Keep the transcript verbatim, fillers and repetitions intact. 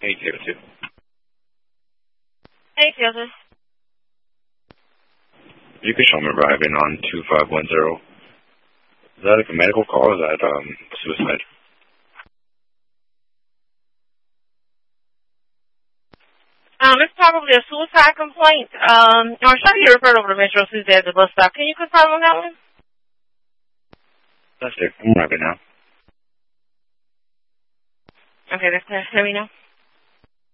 eight zero two. eight zero two. You can show me arriving on two five one zero. Is that like a medical call or is that um, suicide? Um, it's probably a suicide complaint. Um, or should you referred over to Metro Tuesday at the bus stop? Can you confirm on that one? That's it. I'm arriving now. Okay, that's clear. Let me know.